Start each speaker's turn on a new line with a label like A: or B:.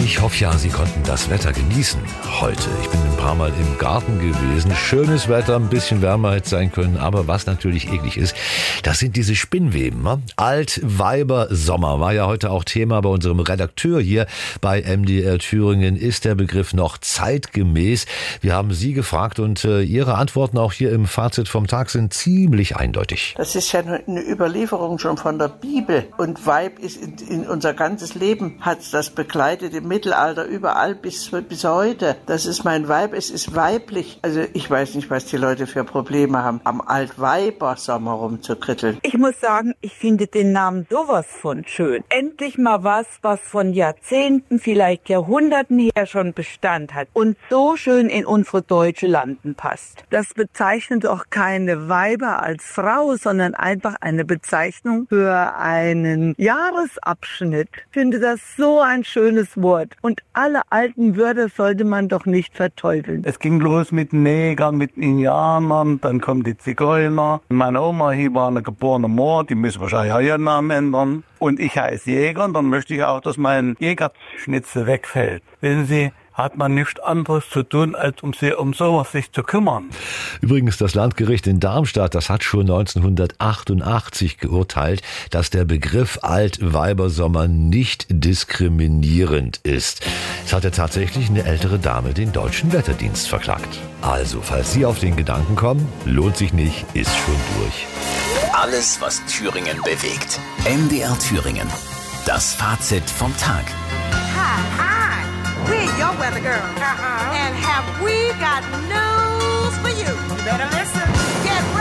A: Ich hoffe ja, Sie konnten das Wetter genießen heute. Ich bin ein paar Mal im Garten gewesen. Schönes Wetter, ein bisschen wärmer hätte sein können. Aber was natürlich eklig ist, das sind diese Spinnweben. Ne? Altweibersommer war ja heute auch Thema bei unserem Redakteur hier bei MDR Thüringen. Ist der Begriff noch zeitgemäß? Wir haben Sie gefragt und Ihre Antworten auch hier im Fazit vom Tag sind ziemlich eindeutig.
B: Das ist ja eine Überlieferung schon von der Bibel. Und Weib ist in unser ganzes Leben, hat das begleitet im Mittelalter überall bis heute. Das ist mein Weib, es ist weiblich. Also ich weiß nicht, was die Leute für Probleme haben, am Altweibersommer rumzukritteln.
C: Ich muss sagen, ich finde den Namen sowas von schön. Endlich mal was von Jahrzehnten, vielleicht Jahrhunderten her schon Bestand hat und so schön in unsere deutsche Landen passt. Das bezeichnet auch keine Weiber als Frau, sondern einfach eine Bezeichnung für einen Jahresabschnitt. Ich finde das so ein schönes Wort. Und alle alten Wörter sollte man doch nicht verteufeln.
D: Es ging los mit Negern, mit Indianern, dann kommen die Zigeuner. Meine Oma hier war eine geborene Moor, die müssen wahrscheinlich auch ihren Namen ändern. Und ich heiße Jäger und dann möchte ich auch, dass mein Jägerschnitzel wegfällt. Wissen Sie, hat man nichts anderes zu tun, als um sowas sich zu kümmern.
A: Übrigens, das Landgericht in Darmstadt, das hat schon 1988 geurteilt, dass der Begriff Altweibersommer nicht diskriminierend ist. Es hatte tatsächlich eine ältere Dame den Deutschen Wetterdienst verklagt. Also, falls Sie auf den Gedanken kommen, lohnt sich nicht, ist schon durch.
E: Alles, was Thüringen bewegt. MDR Thüringen. Das Fazit vom Tag.
F: We're your weather girl. And have we got news for you? You better listen. Get ready.